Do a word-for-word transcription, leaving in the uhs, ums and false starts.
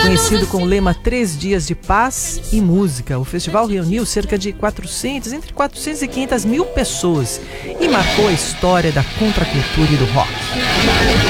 Conhecido com o lema Três Dias de Paz e Música, o festival reuniu cerca de quatrocentas, entre quatrocentas e quinhentas mil pessoas e marcou a história da contracultura e do rock.